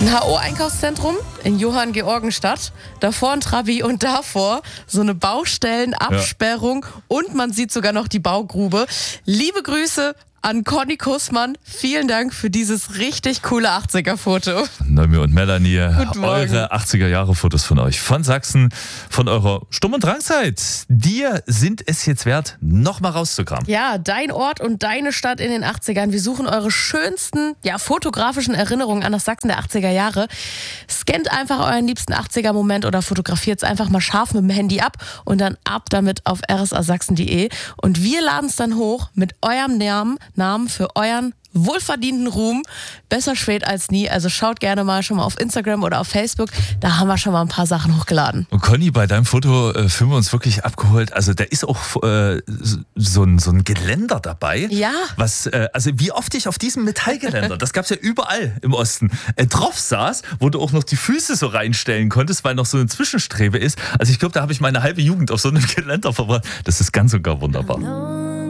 Ein HO-Einkaufszentrum in Johanngeorgenstadt, davor ein Trabi und davor so eine Baustellenabsperrung und man sieht sogar noch die Baugrube. Liebe Grüße an Conny Kussmann. Vielen Dank für dieses richtig coole 80er-Foto. Neumi und Melanie, eure 80er-Jahre-Fotos von euch, von Sachsen, von eurer Sturm- und Drangzeit. Dir sind es jetzt wert, nochmal rauszukramen. Ja, dein Ort und deine Stadt in den 80ern. Wir suchen eure schönsten, fotografischen Erinnerungen an das Sachsen der 80er Jahre. Scannt einfach euren liebsten 80er-Moment oder fotografiert es einfach mal scharf mit dem Handy ab und dann ab damit auf rsasachsen.de. Und wir laden es dann hoch mit eurem Namen für euren wohlverdienten Ruhm. Besser spät als nie. Also schaut gerne mal schon mal auf Instagram oder auf Facebook. Da haben wir schon mal ein paar Sachen hochgeladen. Und Conny, bei deinem Foto fühlen wir uns wirklich abgeholt. Also da ist auch so ein Geländer dabei. Ja. Also wie oft ich auf diesem Metallgeländer, das gab es ja überall im Osten, drauf saß, wo du auch noch die Füße so reinstellen konntest, weil noch so eine Zwischenstrebe ist. Also ich glaube, da habe ich meine halbe Jugend auf so einem Geländer verbracht. Das ist ganz und gar wunderbar.